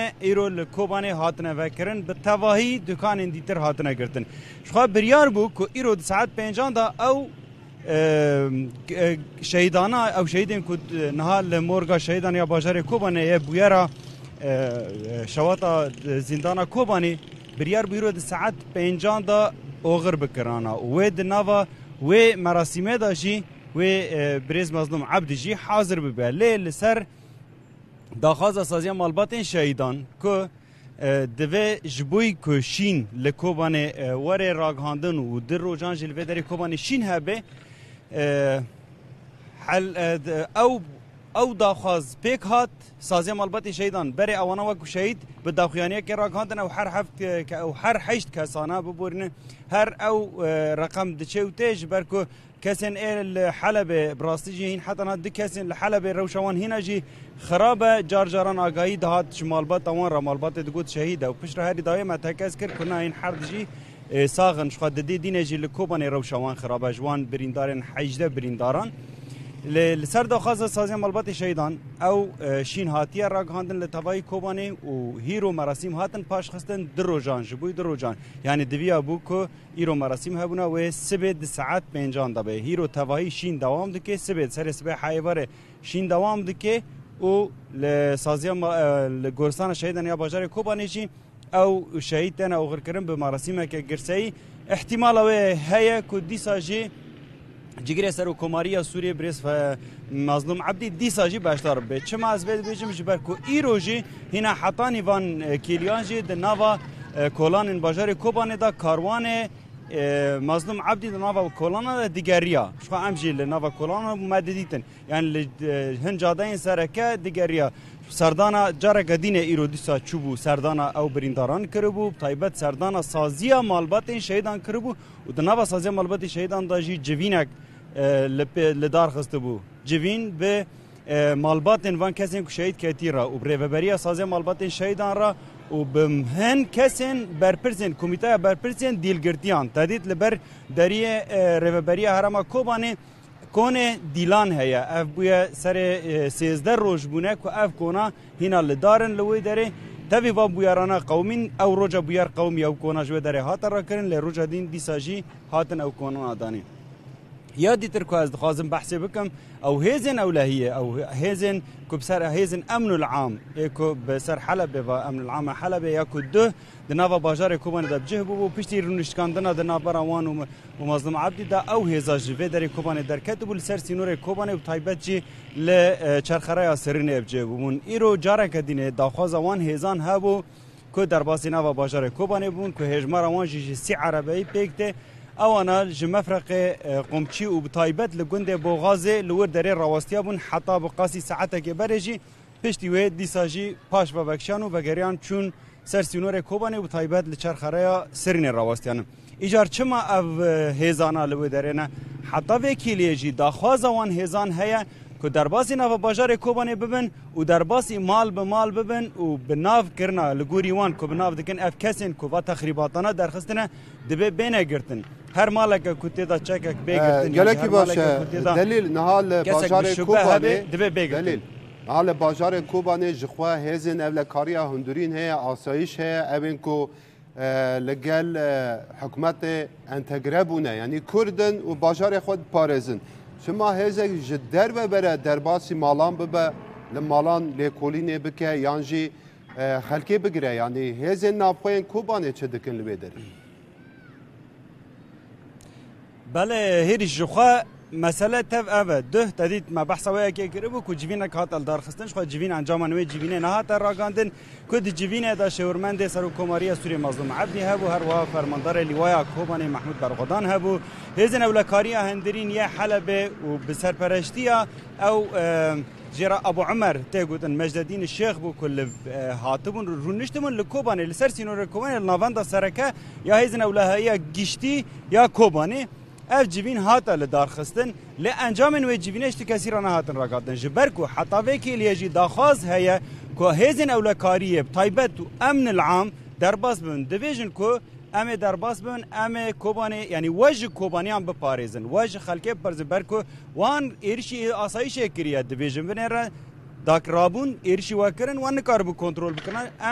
ایرو لکوبانه هاتنه وکرن به تواهی دکان دیتر هاتنه گرتن شخوا بریار بو که ایرو ساعت 5 دا او شهیدانا او شهیدین که نهال مورگا شهیدان یا باجار کوبانه یا بویرا شواتا زندانا کوبانی بریار بیرو ساعت 5 دا اوغر بکرانا و دناوا و مراسمه دا جی و بریز مظلوم عبد جی حاضر ببه لیل سر داخواز سازی مالبات شهیدان که دوی جبوی که شین لکوبانه وره راگهاندن و در روجان جلوه داری کوبانه شین هبه او داخواز پیک هات سازی مالبات شهیدان بری اوانا وکو شهید به داخویانیه که راگهاندن او هر حشت کسانه ببورنه هر او رقم دچه و تیج برکو کسین ایل حلب براستی جی هین حتی نا دو کسین لحلب روشوان هینا جی خراب جار جاران آگاهی دهات شمالبات اوان را مالبات دگود شهیده و پشت هری دایه متحکز کرد کنه این حرد جی ساغن شخواد دی دینه جی لکوبان روشوان خراب جوان بریندارن حجده برینداران لسر داخواز سازی مالبات شهیدان او شین هاتیه راگهاندن لطوای کوبانه و هیرو مراسم هاتن پاش خستن در روجان جبوی در روجان یعنی دویا بو که ایرو مراسم هبونا و سبت ساعت 5 دا به هیرو توایی شین دوام دکه سبت سر سبت حیوار شین دوام دکه و لسازی لگورستان شهیدان یا باجار کوبانه جی او شهید تن او غرکرن به مراسم که گرسایی احتمال و هیا که دیسا جی جگری سر حکومتی سوریه بریس و مظلوم عبدی دیساجی باشدار به چه از بید بیشم جبر کو ایروجی هینا حتانی وان کلیانجی د نوا کولان باجار کوبانه دا کاروان مظلوم عبدی د نوا کولان دیگریا شو امجی ل نوا کولان مددیتن یعنی هنجادین سرکه دیگریا سردانا جاره گدینه ایرو دیسا چوبو سردانا او برینداران کربو تایبت سردانا سازیا مالبات شهیدان کربو و د نوا سازیا مالبات شهیدان داجی جوینک لدار خسته بو جوین به مالبات وان کسین که شهید کتی را و بریوبریا سازی مالبات شهیدان را و بمهن کسین برپرسین کمیته برپرسین دیلگرتیان تدید لبر داری ریوبریا هرما کوبانه کونه دیلان هیا اف بویا سر 13 روز بونه که اف کونه هینا لدارن لوی داره تبی و بویارانا قومین او روجا بویار قومی او کونه جوی داره هاتر را کرن لروجا دین دیساجی هاتن او کونه آدانی یادی تر که از دخوازم بحثی بکم او هیزن اولهیه او هیزن که بسر هیزن امن العام که بسر حلبه و امن العام حلبه یا که ده دناوا باجار کوبانه دا بجه بو پشتی رونشکاندنا دنابر اوان و مظلوم عبدی دا او هیزا جوه داری کوبانه در کتبو لسر سینور کوبانه و تایبت جی لچرخرای سرین بجه بون ایرو جاره کدینه داخواز اوان هیزان هبو که در باسی ناوا باجار کوبانه بون که هجمار اوان جی سی عربی پیکته اوانا جمفرق قمچی و بتایبت لگنده بوغازه لور داره راوستیا بون حتی بقاسی ساعته که برجی پشتی و دیساجی پاش و بکشان و بگریان چون سر سینور کوبانه و تایبت لچرخرایا سرین راوستیان ایجار چما او هیزانا لور داره نه حتی وکیلی جی داخواز اوان هیزان هیا که در باسی ناو باجار کوبانه ببن و در باسی مال به مال ببن و به ناو کرنا لگوری وان که به ناو دکن اف کسین که و تخریباتانا درخستنه دبه بینه گرتن هر مالک کتی دا چکک بگرتن گلکی باشه دلیل نهال باجار کوبانه دلیل نهال باجار کوبانه جخوا هزین اولکاریا هندورین هیا آسایش هیا اوین که لگل حکومت انتگره بونه یعنی کردن و باجار خود پارزن شما هزک جدر ببره در باسی مالان ببه لمالان لیکولینه بکه یانجی خلکی بگیره یعنی هزین نافخوین کوبانه چه دکن لبه داری بله هیریش جخوا مسئله تف اوه ده تدید ما بحث ویا که کربو که جوینه که هاتل دار خستنش خواه جوین انجام نوی جوینه نه هاتل راگاندن که دی جوینه دا شورمند سروکوماری سوری مظلوم عبدی هبو هر وها فرماندار لیوایا کوبانه محمود برغدان هبو هزین اولکاری هندرین یه حلبه و بسرپرشتی او جرا ابو عمر تيغوتن مجددين الشيخ بو كل هاتبون رونشتمون لكوباني لسر سينور كوباني النافاندا سركه يا هيزن اولهيا گشتي يا كوباني اف جوین هاتا لدار خستن لانجام و جوینش کثیرانه هاتن راگادن جبرکو حتی وکی لیجی داخواز هيا کو هیزن اولکاریه تایبت و امن العام درباس بن دیویژن کو ام درباس بن ام کوبانی یعنی وجه کوبانیان بپاریزن وجه خلکه پرز برکو وان ارشی آسایش کریه دیویژن بنره داک رابون ارشی وکرن وان کار بو کنترل بکنن